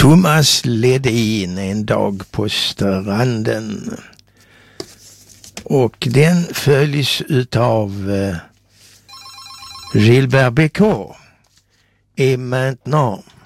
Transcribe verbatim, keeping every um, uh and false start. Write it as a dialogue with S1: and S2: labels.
S1: Thomas Ledin, En dag på stranden. Och den följs utav eh, Gilbert Bécaud, Et maintenant.